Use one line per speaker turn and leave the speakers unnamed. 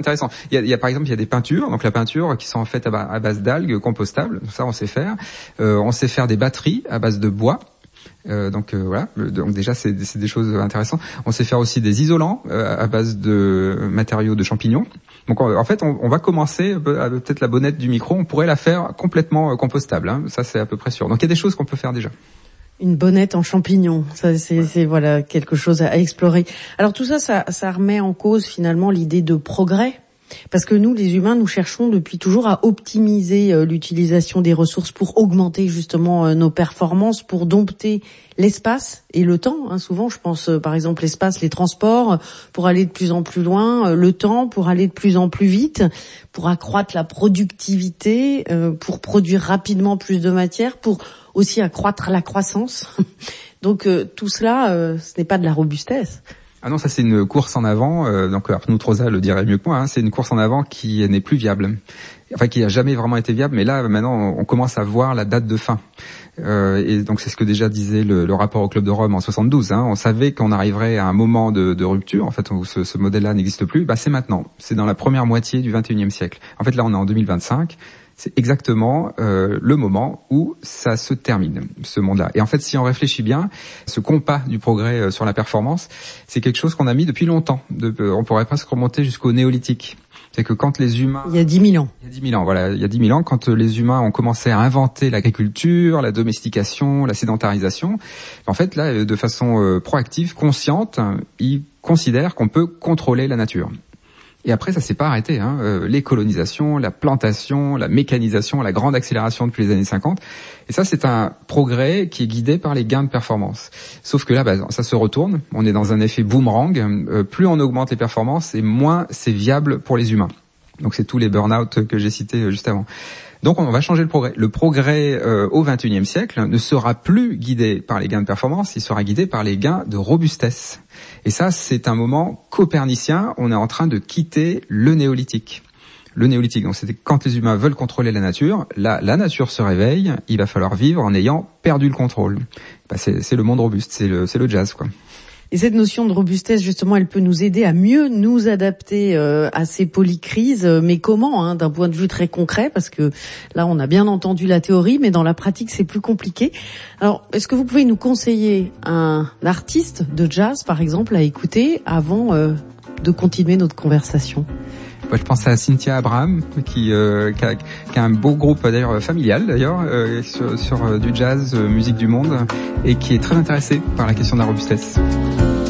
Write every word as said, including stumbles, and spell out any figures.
intéressant. Il y a, il y a par exemple, il y a des peintures, donc la peinture qui sont faites à, ba- à base d'algues compostables, ça on sait faire. Euh, on sait faire des batteries à base de bois. Euh, donc euh, voilà, donc déjà c'est, c'est des choses intéressantes. On sait faire aussi des isolants euh, à base de matériaux de champignons. Donc en fait, on, on va commencer à peut-être la bonnette du micro, on pourrait la faire complètement compostable. Hein. Ça c'est à peu près sûr. Donc il y a des choses qu'on peut faire déjà.
Une bonnette en champignons, ça c'est, ouais. c'est voilà quelque chose à explorer. Alors tout ça, ça, ça remet en cause finalement l'idée de progrès. Parce que nous, les humains, nous cherchons depuis toujours à optimiser euh, l'utilisation des ressources pour augmenter justement euh, nos performances, pour dompter l'espace et le temps. Hein, souvent, je pense euh, par exemple l'espace, les transports, pour aller de plus en plus loin, euh, le temps pour aller de plus en plus vite, pour accroître la productivité, euh, pour produire rapidement plus de matière, pour aussi accroître la croissance. Donc euh, tout cela, euh, ce n'est pas de la robustesse.
Ah non, ça c'est une course en avant, euh, donc Arnaud Troza le dirait mieux que moi, hein, c'est une course en avant qui n'est plus viable, enfin qui a jamais vraiment été viable, mais là maintenant on commence à voir la date de fin. Euh, et donc c'est ce que déjà disait le, le rapport au Club de Rome en soixante-douze, hein, on savait qu'on arriverait à un moment de, de rupture, en fait où ce, ce modèle-là n'existe plus, bah c'est maintenant, c'est dans la première moitié du vingt et unième siècle. En fait là on est en deux mille vingt-cinq, c'est exactement euh, le moment où ça se termine, ce monde-là. Et en fait, si on réfléchit bien, ce compas du progrès euh, sur la performance, c'est quelque chose qu'on a mis depuis longtemps. De, euh, on pourrait presque remonter jusqu'au néolithique. C'est que quand les humains...
Il y a dix mille ans.
Il y a dix mille ans, voilà. Il y a dix mille ans, quand les humains ont commencé à inventer l'agriculture, la domestication, la sédentarisation, en fait, là, de façon euh, proactive, consciente, ils considèrent qu'on peut contrôler la nature. Et après, ça s'est pas arrêté. Hein. Euh, les colonisations, la plantation, la mécanisation, la grande accélération depuis les années cinquante. Et ça, c'est un progrès qui est guidé par les gains de performance. Sauf que là, bah, ça se retourne. On est dans un effet boomerang. Euh, plus on augmente les performances, et moins c'est viable pour les humains. Donc c'est tous les burn-out que j'ai cités euh, juste avant. Donc on va changer le progrès. Le progrès euh, au vingt et unième siècle ne sera plus guidé par les gains de performance, il sera guidé par les gains de robustesse. Et ça, c'est un moment copernicien, on est en train de quitter le néolithique. Le néolithique, donc c'était quand les humains veulent contrôler la nature, là, la nature se réveille, il va falloir vivre en ayant perdu le contrôle. Bah, c'est, c'est le monde robuste, c'est le, c'est le jazz, quoi.
Et cette notion de robustesse, justement, elle peut nous aider à mieux nous adapter euh, à ces polycrises. Mais comment, hein, d'un point de vue très concret? Parce que là, on a bien entendu la théorie, mais dans la pratique, c'est plus compliqué. Alors, est-ce que vous pouvez nous conseiller un artiste de jazz, par exemple, à écouter avant euh, de continuer notre conversation?
Moi, je pense à Cynthia Abraham, qui, euh, qui, a, qui a un beau groupe d'ailleurs familial d'ailleurs euh, sur, sur euh, du jazz, euh, musique du monde, et qui est très intéressée par la question de la robustesse.